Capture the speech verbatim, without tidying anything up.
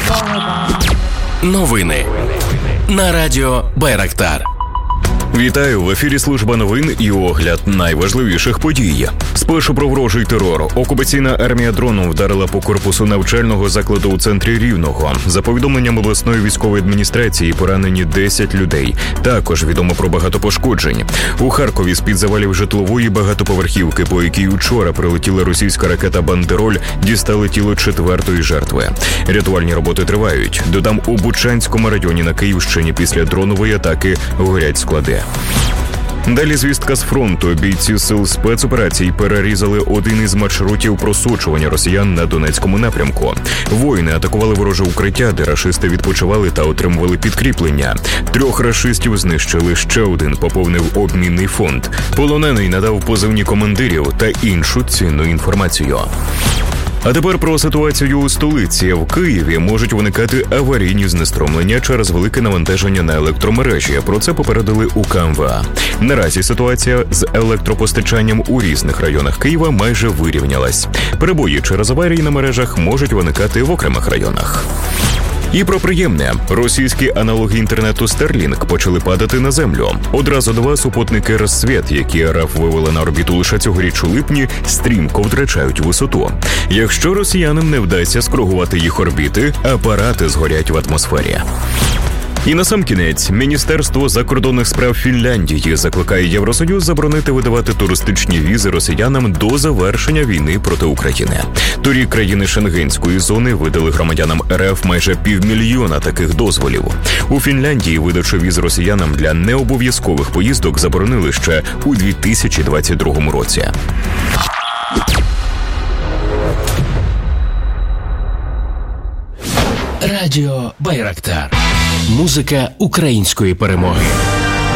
Новини на радіо Байрактар. Вітаю, в ефірі служба новин і огляд найважливіших подій. Спершу про ворожий терор. Окупаційна армія дроном вдарила по корпусу навчального закладу у центрі Рівного. За повідомленням обласної військової адміністрації, поранені десять людей. Також відомо про багато пошкоджень. У Харкові з-під завалів житлової багатоповерхівки, по якій учора прилетіла російська ракета «Бандероль», дістали тіло четвертої жертви. Рятувальні роботи тривають. Додам, у Бучанському районі на Київщині після дронової атаки горять склади. Далі звістка з фронту. Бійці сил спецоперацій перерізали один із маршрутів просочування росіян на Донецькому напрямку. Воїни атакували вороже укриття, де рашисти відпочивали та отримували підкріплення. Трьох рашистів знищили, ще один поповнив обмінний фонд. Полонений надав позивні командирів та іншу цінну інформацію. А тепер про ситуацію у столиці. В Києві можуть виникати аварійні знеструмлення через велике навантаження на електромережі. Про це попередили у Ка Ем Ве А. Наразі ситуація з електропостачанням у різних районах Києва майже вирівнялась. Перебої через аварії на мережах можуть виникати в окремих районах. І про приємне. Російські аналоги інтернету Starlink почали падати на землю. Одразу два супутники «Розсвіт», які РФ вивели на орбіту лише цьогоріч у липні, стрімко втрачають висоту. Якщо росіянам не вдасться скоригувати їх орбіти, апарати згорять в атмосфері. І насамкінець, Міністерство закордонних справ Фінляндії закликає Євросоюз заборонити видавати туристичні візи росіянам до завершення війни проти України. Торік країни Шенгенської зони видали громадянам РФ майже півмільйона таких дозволів. У Фінляндії видачу віз росіянам для необов'язкових поїздок заборонили ще у дві тисячі двадцять другому році. Радіо Байрактар. Музика української перемоги.